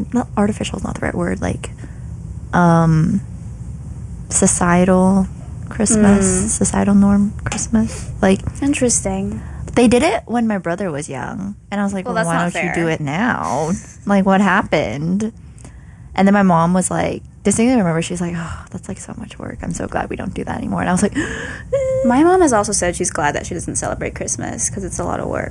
not artificial is not the right word, like societal Christmas, societal norm Christmas. Like, interesting. they did it when my brother was young, and I was like, Well, well, that's why not don't you fair. do it now? Like, what happened? And then my mom was like, distinctly remember, she's like, oh, that's like so much work. I'm so glad we don't do that anymore. And I was like, My mom has also said she's glad that she doesn't celebrate Christmas because it's a lot of work.